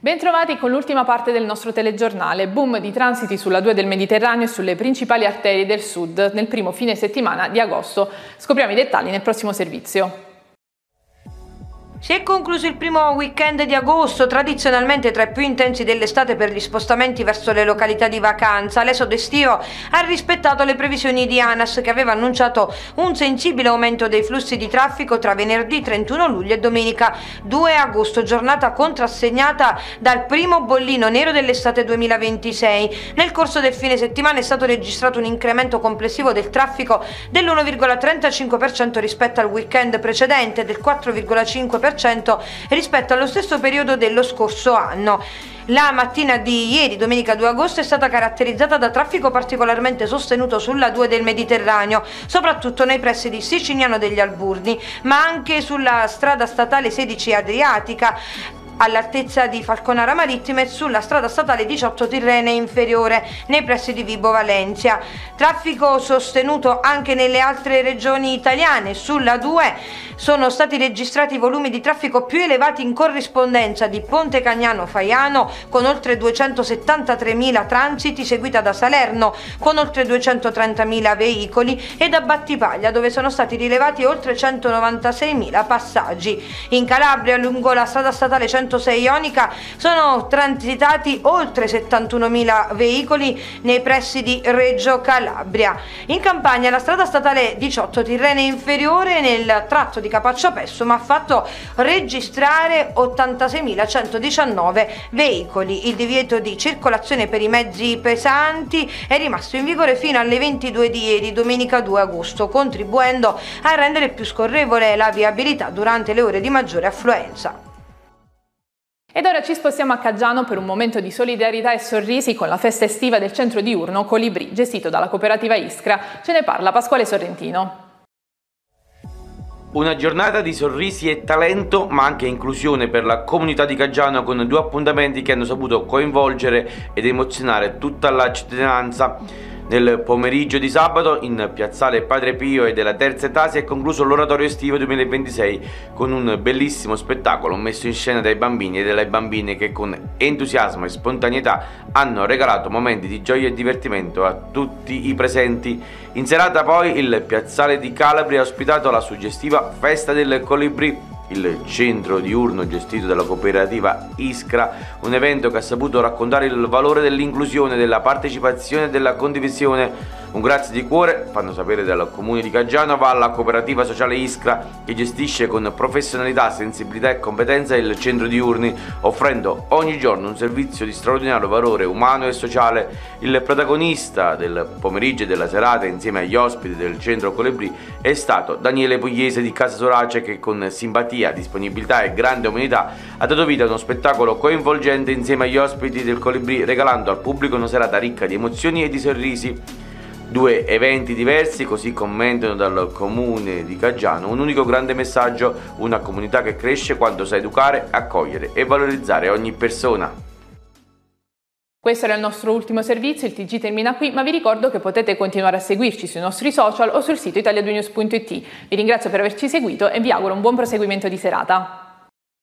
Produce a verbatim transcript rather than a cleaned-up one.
Bentrovati con l'ultima parte del nostro telegiornale. Boom di transiti sulla due del Mediterraneo e sulle principali arterie del sud nel primo fine settimana di agosto. Scopriamo i dettagli nel prossimo servizio. Si è concluso il primo weekend di agosto, tradizionalmente tra i più intensi dell'estate per gli spostamenti verso le località di vacanza. L'esodo estivo ha rispettato le previsioni di ANAS, che aveva annunciato un sensibile aumento dei flussi di traffico tra venerdì trentuno luglio e domenica due agosto, giornata contrassegnata dal primo bollino nero dell'estate duemilaventisei. Nel corso del fine settimana è stato registrato un incremento complessivo del traffico dell'uno virgola trentacinque per cento rispetto al weekend precedente e del quattro virgola cinque per cento rispetto allo stesso periodo dello scorso anno. La mattina di ieri, domenica due agosto, è stata caratterizzata da traffico particolarmente sostenuto sulla due del Mediterraneo, soprattutto nei pressi di Sicignano degli Alburni, ma anche sulla strada statale sedici Adriatica, all'altezza di Falconara Marittima, e sulla strada statale diciotto Tirrene Inferiore nei pressi di Vibo Valentia. Traffico sostenuto anche nelle altre regioni italiane. Sulla due sono stati registrati volumi di traffico più elevati in corrispondenza di Ponte Cagnano Faiano, con oltre duecentosettantatremila transiti, seguita da Salerno con oltre duecentotrentamila veicoli, e da Battipaglia, dove sono stati rilevati oltre centonovantaseimila passaggi. In Calabria, lungo la strada statale centosei Ionica, sono transitati oltre settantunomila veicoli nei pressi di Reggio Calabria. In Campania, la strada statale diciotto Tirrene Inferiore, nel tratto di Capaccio Pessum, ha fatto registrare ottantaseimilacentodiciannove veicoli. Il divieto di circolazione per i mezzi pesanti è rimasto in vigore fino alle ventidue di ieri, domenica due agosto, contribuendo a rendere più scorrevole la viabilità durante le ore di maggiore affluenza. Ed ora ci spostiamo a Caggiano per un momento di solidarietà e sorrisi con la festa estiva del centro diurno Colibri, gestito dalla cooperativa Iskra. Ce ne parla Pasquale Sorrentino. Una giornata di sorrisi e talento, ma anche inclusione per la comunità di Caggiano, con due appuntamenti che hanno saputo coinvolgere ed emozionare tutta la cittadinanza. Nel pomeriggio di sabato, in piazzale Padre Pio e della terza età, si è concluso l'oratorio estivo duemilaventisei con un bellissimo spettacolo messo in scena dai bambini e dalle bambine, che con entusiasmo e spontaneità hanno regalato momenti di gioia e divertimento a tutti i presenti. In serata poi il piazzale di Calabria ha ospitato la suggestiva Festa del Colibri, il centro diurno gestito dalla cooperativa Iskra, un evento che ha saputo raccontare il valore dell'inclusione, della partecipazione e della condivisione. Un grazie di cuore, fanno sapere dal comune di Caggiano, va alla cooperativa sociale Iskra, che gestisce con professionalità, sensibilità e competenza il centro diurni, offrendo ogni giorno un servizio di straordinario valore umano e sociale. Il protagonista del pomeriggio e della serata, insieme agli ospiti del centro Colibri, è stato Daniele Pugliese di Casa Sorace, che con simpatia, disponibilità e grande umanità ha dato vita a uno spettacolo coinvolgente insieme agli ospiti del Colibri, regalando al pubblico una serata ricca di emozioni e di sorrisi. Due eventi diversi, così commentano dal comune di Caggiano, un unico grande messaggio: una comunità che cresce quando sa educare, accogliere e valorizzare ogni persona. Questo era il nostro ultimo servizio, il T G termina qui, ma vi ricordo che potete continuare a seguirci sui nostri social o sul sito italia due news punto it. Vi ringrazio per averci seguito e vi auguro un buon proseguimento di serata.